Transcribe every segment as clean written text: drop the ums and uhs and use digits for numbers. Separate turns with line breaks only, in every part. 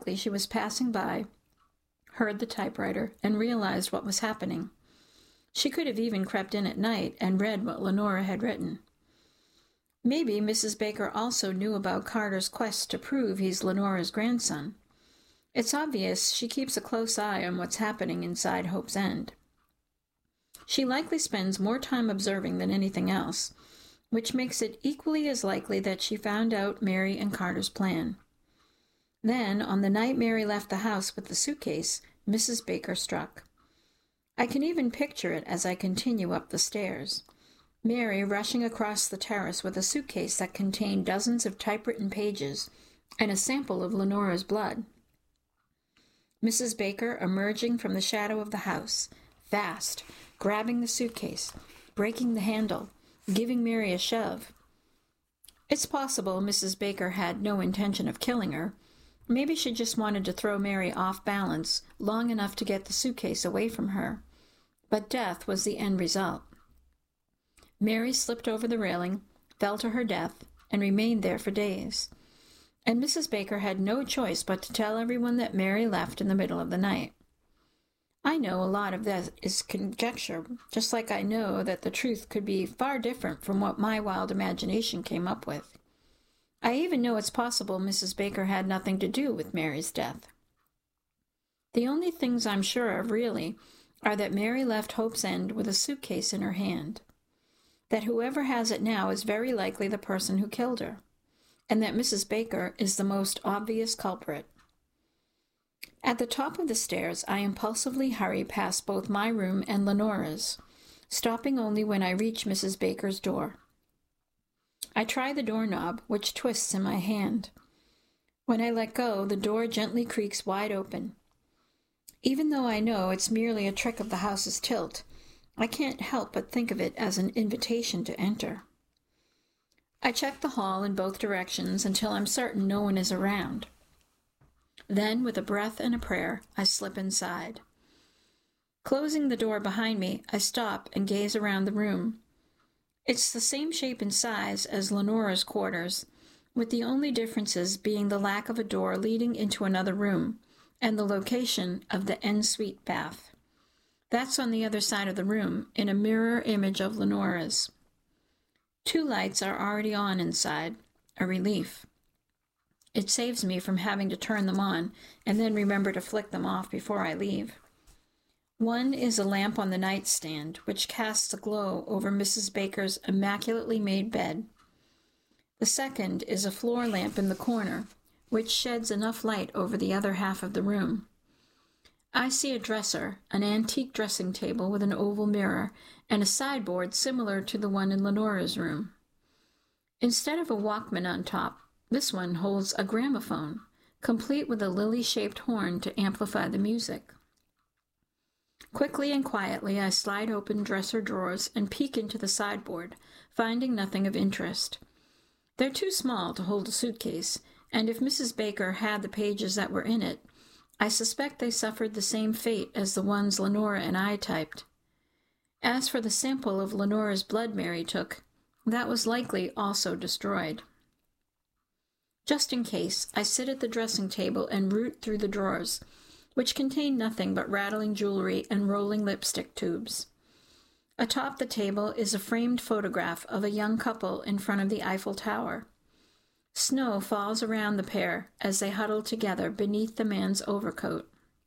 likely she was passing by, heard the typewriter, and realized what was happening. She could have even crept in at night and read what Lenora had written. Maybe Mrs. Baker also knew about Carter's quest to prove he's Lenora's grandson. It's obvious she keeps a close eye on what's happening inside Hope's End. She likely spends more time observing than anything else, which makes it equally as likely that she found out Mary and Carter's plan. Then, on the night Mary left the house with the suitcase, Mrs. Baker struck. I can even picture it as I continue up the stairs. Mary rushing across the terrace with a suitcase that contained dozens of typewritten pages and a sample of Lenora's blood. Mrs. Baker emerging from the shadow of the house, fast, grabbing the suitcase, breaking the handle, giving Mary a shove. It's possible Mrs. Baker had no intention of killing her. Maybe she just wanted to throw Mary off balance long enough to get the suitcase away from her. But death was the end result. Mary slipped over the railing, fell to her death, and remained there for days. And Mrs. Baker had no choice but to tell everyone that Mary left in the middle of the night. I know a lot of that is conjecture, just like I know that the truth could be far different from what my wild imagination came up with. I even know it's possible Mrs. Baker had nothing to do with Mary's death. The only things I'm sure of, really, are that Mary left Hope's End with a suitcase in her hand, that whoever has it now is very likely the person who killed her, and that Mrs. Baker is the most obvious culprit. At the top of the stairs, I impulsively hurry past both my room and Lenora's, stopping only when I reach Mrs. Baker's door. I try the doorknob, which twists in my hand. When I let go, the door gently creaks wide open. Even though I know it's merely a trick of the house's tilt, I can't help but think of it as an invitation to enter. I check the hall in both directions until I'm certain no one is around. Then, with a breath and a prayer, I slip inside. Closing the door behind me, I stop and gaze around the room. It's the same shape and size as Lenora's quarters, with the only differences being the lack of a door leading into another room and the location of the ensuite bath. That's on the other side of the room, in a mirror image of Lenora's. 2 lights are already on inside, a relief. It saves me from having to turn them on and then remember to flick them off before I leave. One is a lamp on the nightstand, which casts a glow over Mrs. Baker's immaculately made bed. The second is a floor lamp in the corner, which sheds enough light over the other half of the room. I see a dresser, an antique dressing table with an oval mirror, and a sideboard similar to the one in Lenora's room. Instead of a Walkman on top, this one holds a gramophone, complete with a lily-shaped horn to amplify the music. Quickly and quietly, I slide open dresser drawers and peek into the sideboard, finding nothing of interest. They're too small to hold a suitcase, and if Mrs. Baker had the pages that were in it, I suspect they suffered the same fate as the ones Lenora and I typed. As for the sample of Lenora's blood Mary took, that was likely also destroyed. Just in case, I sit at the dressing table and root through the drawers, which contain nothing but rattling jewelry and rolling lipstick tubes. Atop the table is a framed photograph of a young couple in front of the Eiffel Tower. Snow falls around the pair as they huddle together beneath the man's overcoat.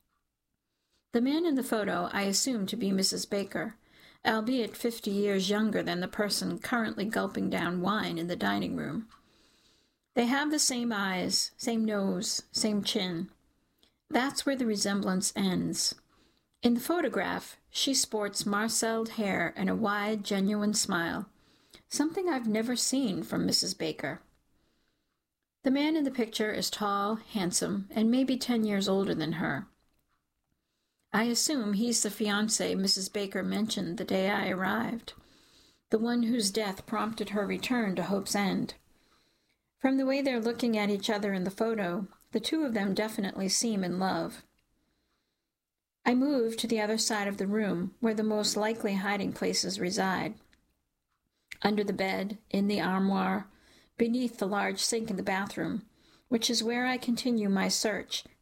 The man in the photo I assume to be Mrs. Baker, albeit 50 years younger than the person currently gulping down wine in the dining room. They have the same eyes, same nose, same chin. That's where the resemblance ends. In the photograph, she sports marcelled hair and a wide, genuine smile, something I've never seen from Mrs. Baker. The man in the picture is tall, handsome, and maybe 10 years older than her. I assume he's the fiancé Mrs. Baker mentioned the day I arrived, the one whose death prompted her return to Hope's End. From the way they're looking at each other in the photo, the two of them definitely seem in love. I move to the other side of the room, where the most likely hiding places reside. Under the bed, in the armoire, beneath the large sink in the bathroom, which is where I continue my search,